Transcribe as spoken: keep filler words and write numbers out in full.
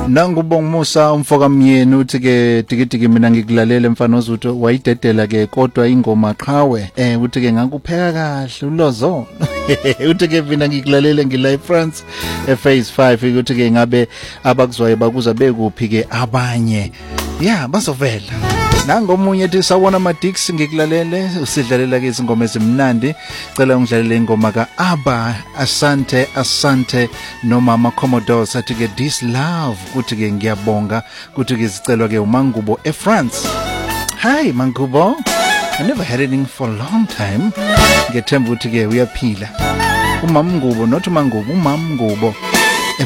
Nangubonga Musa umfoka myeni uthi ke tikitiki mina ngikulalele mfana ozutho wayidedela ke kodwa ingoma qhawe eh uthi ke ngakupheka kahle ulozo uthi ke mina ngikulalele ngila eFrance ephase five uthi ke ngabe abakuzwayo bakuza bekuphi ke abanye yeah bazovela nangomunye ethi sawona Madix ngikulalele usidlalela ke izingoma ezimnandi cela ungidlalele ingoma ka Aba Asante Asante no Mama Commodore sathi ke this love kuthi ke ngiyabonga kuthi ke sicelwa ke uMangubo eFrance. Hi Mangubo, I never had anything for a long time. Ngethemba ukuthi ke uyaphila. uMamngubo not uMangubo uMamngubo